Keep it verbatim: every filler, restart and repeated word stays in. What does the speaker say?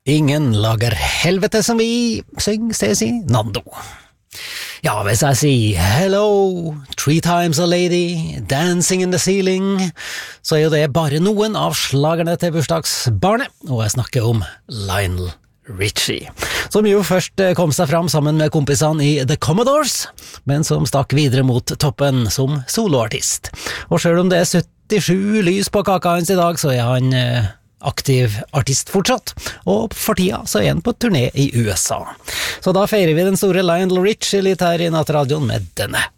Ingen lager helvete som vi, syng Stacey Nando. Ja, hvis jeg sier hello, three times a lady, dancing in the ceiling, så er jo det bare noen av slagerne til bursdagsbarnet, og jeg snakker om Lionel Richie, som jo først kom seg fram sammen med kompisene i The Commodores, men som stakk videre mot toppen som soloartist. Og selv om det er syttisju lys på kaka hans i dag, så er han eh, aktiv artist fortsatt, og for tida så er han på turné i U S A. Så da feirer vi den store Lionel Richie litt her i Nattradioen med denne.